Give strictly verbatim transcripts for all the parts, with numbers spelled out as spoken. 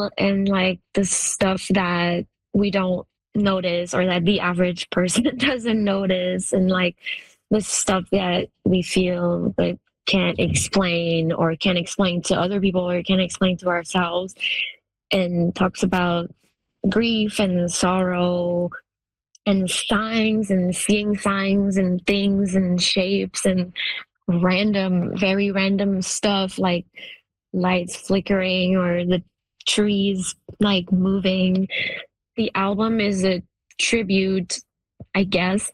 out and like the stuff that we don't notice or that the average person doesn't notice, and like the stuff that we feel like can't explain or can't explain to other people or can't explain to ourselves, and talks about grief and sorrow and signs and seeing signs and things and shapes and random, very random stuff like lights flickering or the trees like moving. The album is a tribute, I guess,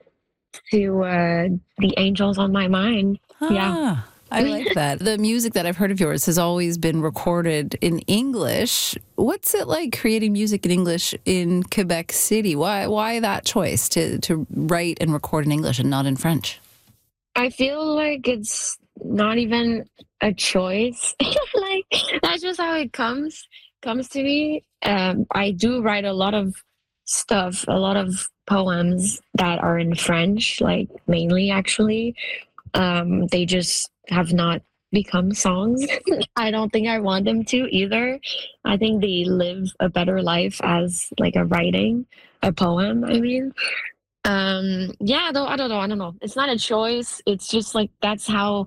to uh, the angels on my mind. Ah, Yeah. I like that. The music that I've heard of yours has always been recorded in English. What's it like creating music in English in Quebec City? Why why that choice to, to write and record in English and not in French? I feel like it's not even a choice. Like that's just how it comes comes to me. Um, I do write a lot of stuff, a lot of poems that are in French, like mainly actually. Um, they just have not become songs. I don't think I want them to either. I think they live a better life as like a writing, a poem, I mean. Um, yeah, though I don't know, I don't know. It's not a choice. It's just like that's how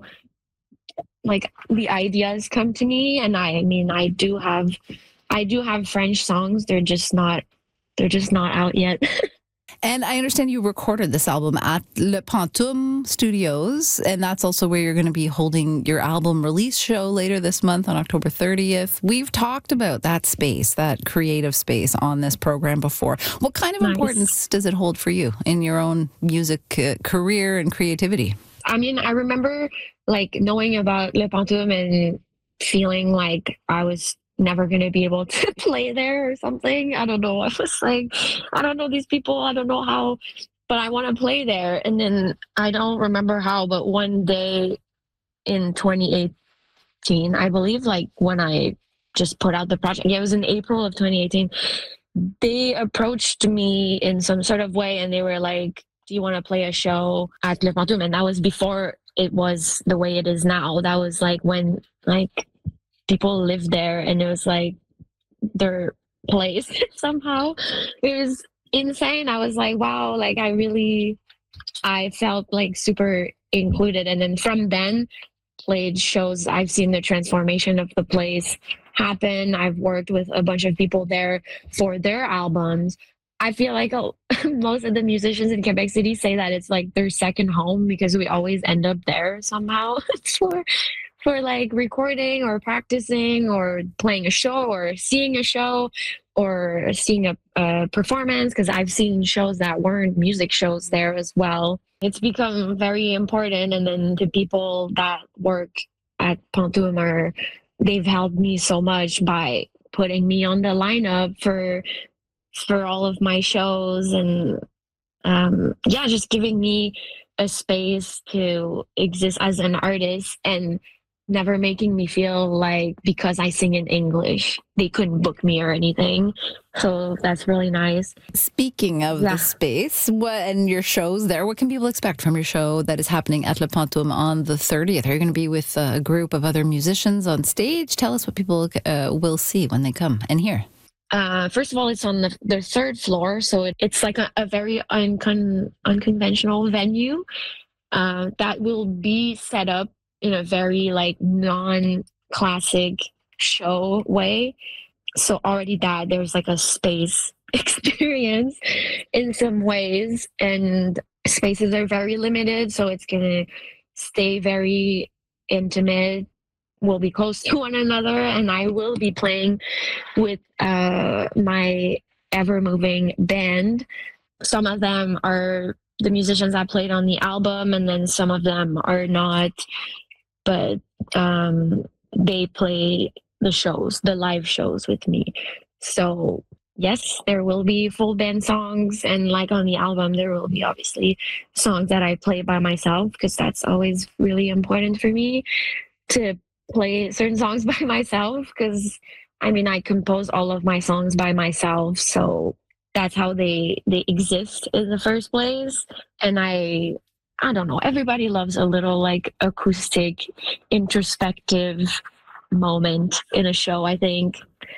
like the ideas come to me. And I, I mean I do have I do have French songs. They're just not they're just not out yet. And I understand you recorded this album at Le Pantoum Studios, and that's also where you're going to be holding your album release show later this month on October thirtieth. We've talked about that space, that creative space on this program before. What kind of Nice. importance does it hold for you in your own music uh, career and creativity? I mean, I remember like knowing about Le Pantoum and feeling like I was never going to be able to play there or something. I don't know. I was like, I don't know these people. I don't know how, but I want to play there. And then I don't remember how, but one day in twenty eighteen, I believe, like when I just put out the project, yeah, it was in April of twenty eighteen, they approached me in some sort of way and they were like, do you want to play a show at Le Pantoum? And that was before it was the way it is now. That was like when like people lived there and it was like their place somehow. It was insane. I was like, wow, like I really, I felt like super included. And then from then, played shows. I've seen the transformation of the place happen. I've worked with a bunch of people there for their albums. I feel like oh, most of the musicians in Quebec City say that it's like their second home because we always end up there somehow for for like recording or practicing or playing a show or seeing a show or seeing a, a performance, because I've seen shows that weren't music shows there as well. It's become very important. And then the people that work at Pantoum are, they've helped me so much by putting me on the lineup for for all of my shows and um, yeah, just giving me a space to exist as an artist and never making me feel like because I sing in English, they couldn't book me or anything. So that's really nice. Speaking of Yeah. the space what, and your shows there, what can people expect from your show that is happening at Le Pantoum on the thirtieth? Are you going to be with a group of other musicians on stage? Tell us what people uh, will see when they come and hear. Uh, first of all, it's on the, the third floor. So it, it's like a, a very uncon, unconventional venue uh, that will be set up in a very like non-classic show way. So already that there's like a space experience in some ways, and spaces are very limited. So it's going to stay very intimate. We'll be close to one another, and I will be playing with uh, my ever-moving band. Some of them are the musicians I played on the album, and then some of them are not, but um, they play the shows, the live shows with me. So yes, there will be full band songs, and like on the album, there will be obviously songs that I play by myself, because that's always really important for me to play certain songs by myself, because I mean I compose all of my songs by myself, so that's how they they exist in the first place. And I I don't know, everybody loves a little like acoustic introspective moment in a show, I think.